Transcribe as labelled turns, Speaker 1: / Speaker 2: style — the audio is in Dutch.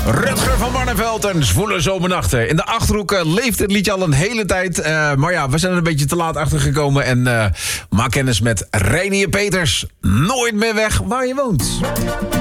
Speaker 1: Rutger van Barneveld en Zwoele Zomernachten. In de Achterhoek leeft het liedje al een hele tijd. Maar ja, we zijn er een beetje te laat achter gekomen. En maak kennis met Reinier Peters. Nooit meer weg waar je woont.